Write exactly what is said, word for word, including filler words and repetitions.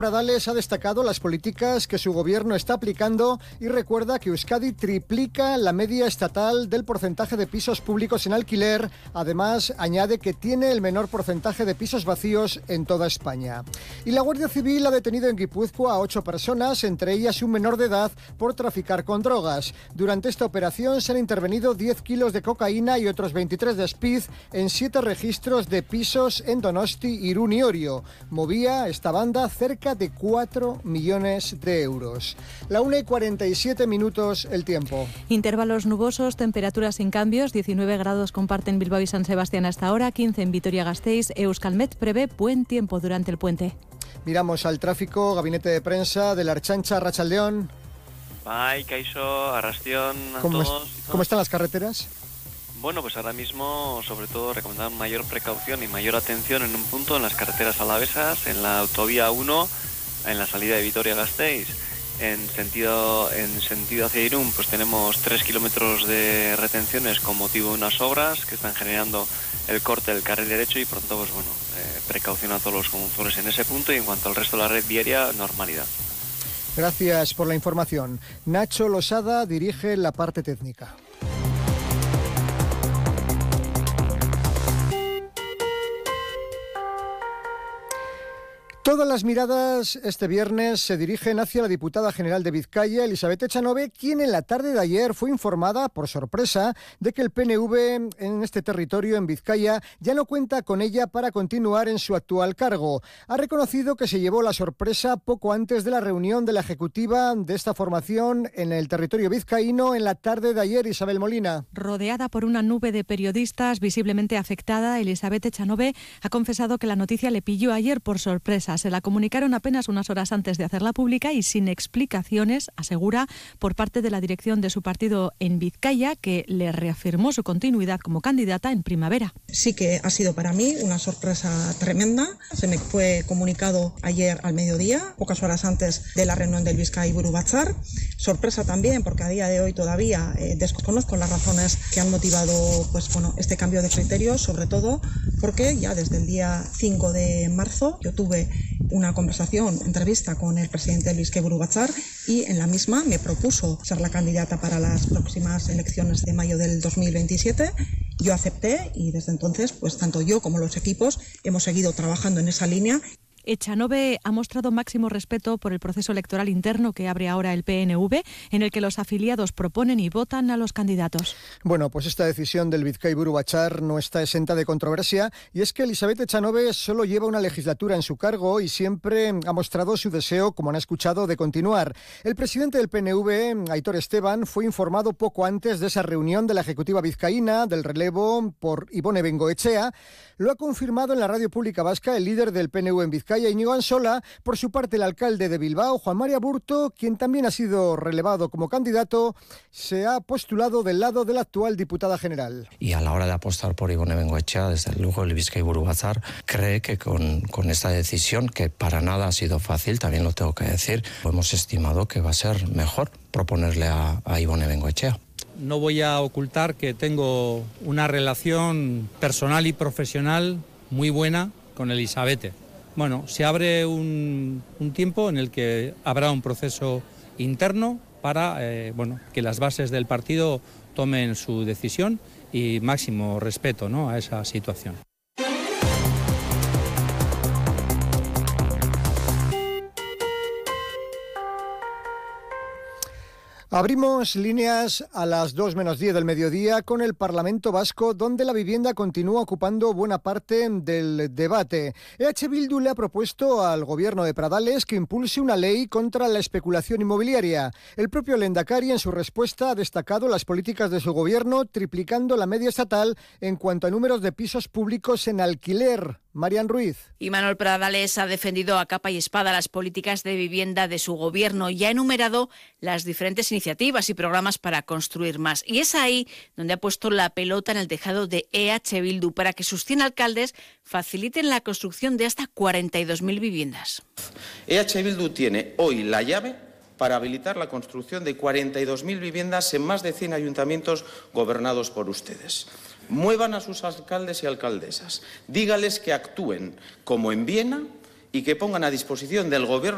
Pradales ha destacado las políticas que su gobierno está aplicando y recuerda que Euskadi triplica la media estatal del porcentaje de pisos públicos en alquiler. Además, añade que tiene el menor porcentaje de pisos vacíos en toda España. Y la Guardia Civil ha detenido en Guipúzcoa a ocho personas, entre ellas un menor de edad, por traficar con drogas. Durante esta operación se han intervenido diez kilos de cocaína y otros veintitrés de speed en siete registros de pisos en Donosti, Irún y Orio. Movía esta banda cerca de cuatro millones de euros. La una y cuarenta y siete minutos el tiempo. Intervalos nubosos, temperaturas sin cambios, diecinueve grados comparten Bilbao y San Sebastián hasta ahora, quince en Vitoria-Gasteiz. Euskalmet prevé buen tiempo durante el puente. Miramos al tráfico, gabinete de prensa de la Ertzaintza, Arratsaldeon. Bye, Kaixo, Arrastión, a ¿Cómo, todos. es, ¿Cómo están las carreteras? Bueno, pues ahora mismo, sobre todo, recomendamos mayor precaución y mayor atención en un punto, en las carreteras alavesas, en la autovía uno, en la salida de Vitoria-Gasteiz. En sentido, en sentido hacia Irún, pues tenemos tres kilómetros de retenciones con motivo de unas obras que están generando el corte del carril derecho y, por tanto, pues bueno, eh, precaución a todos los conductores en ese punto y en cuanto al resto de la red viaria, normalidad. Gracias por la información. Nacho Losada dirige la parte técnica. Todas las miradas este viernes se dirigen hacia la diputada general de Vizcaya, Elizabeth Echanove, quien en la tarde de ayer fue informada, por sorpresa, de que el P N V en este territorio, en Vizcaya, ya no cuenta con ella para continuar en su actual cargo. Ha reconocido que se llevó la sorpresa poco antes de la reunión de la ejecutiva de esta formación en el territorio vizcaíno en la tarde de ayer. Isabel Molina. Rodeada por una nube de periodistas visiblemente afectada, Elizabeth Echanove ha confesado que la noticia le pilló ayer por sorpresa. Se la comunicaron apenas unas horas antes de hacerla pública y sin explicaciones, asegura, por parte de la dirección de su partido en Vizcaya, que le reafirmó su continuidad como candidata en primavera. Sí que ha sido para mí una sorpresa tremenda. Se me fue comunicado ayer al mediodía, pocas horas antes de la reunión del Bizkai Buru Batzar. Sorpresa también porque a día de hoy todavía eh, desconozco las razones que han motivado pues, bueno, este cambio de criterio, sobre todo porque ya desde el día cinco de marzo yo tuve una conversación, entrevista con el presidente del Bizkai Buru Batzar y en la misma me propuso ser la candidata para las próximas elecciones de mayo del dos mil veintisiete. Yo acepté y desde entonces, pues tanto yo como los equipos hemos seguido trabajando en esa línea. Echanove ha mostrado máximo respeto por el proceso electoral interno que abre ahora el P N V, en el que los afiliados proponen y votan a los candidatos. Bueno, pues esta decisión del Bizkai Buru Batzar no está exenta de controversia, y es que Elizabeth Echanove solo lleva una legislatura en su cargo y siempre ha mostrado su deseo, como han escuchado, de continuar. El presidente del P N V, Aitor Esteban, fue informado poco antes de esa reunión de la ejecutiva vizcaína del relevo por Ibone Bengoechea. Lo ha confirmado en la radio pública vasca el líder del P N V en Vizcaya, Íñigo Ansola. Por su parte, el alcalde de Bilbao, Juan María Burto, quien también ha sido relevado como candidato, se ha postulado del lado de la actual diputada general. Y a la hora de apostar por Ibone Bengoechea, desde luego el Bizkai Buru Batzar cree que con, con esta decisión, que para nada ha sido fácil, también lo tengo que decir, hemos estimado que va a ser mejor proponerle a, a Ibone Bengoechea. No voy a ocultar que tengo una relación personal y profesional muy buena con Elizabeth. Bueno, se abre un, un tiempo en el que habrá un proceso interno para eh, bueno, que las bases del partido tomen su decisión y máximo respeto, ¿no?, a esa situación. Abrimos líneas a las dos menos diez del mediodía con el Parlamento Vasco, donde la vivienda continúa ocupando buena parte del debate. E H Bildu le ha propuesto al gobierno de Pradales que impulse una ley contra la especulación inmobiliaria. El propio Lehendakari, en su respuesta, ha destacado las políticas de su gobierno, triplicando la media estatal en cuanto a números de pisos públicos en alquiler. Marian Ruiz. Imanol Pradales ha defendido a capa y espada las políticas de vivienda de su gobierno y ha enumerado las diferentes iniciativas y programas para construir más. Y es ahí donde ha puesto la pelota en el tejado de E H Bildu para que sus cien alcaldes faciliten la construcción de hasta cuarenta y dos mil viviendas. E H Bildu tiene hoy la llave para habilitar la construcción de cuarenta y dos mil viviendas en más de cien ayuntamientos gobernados por ustedes. Muevan a sus alcaldes y alcaldesas, dígales que actúen como en Viena y que pongan a disposición del gobierno